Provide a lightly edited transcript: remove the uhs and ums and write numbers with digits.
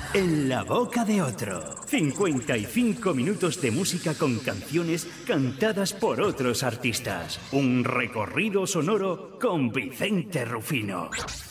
En la boca de otro. 55 minutos de música con canciones cantadas por otros artistas. Un recorrido sonoro con Vicente Rufino.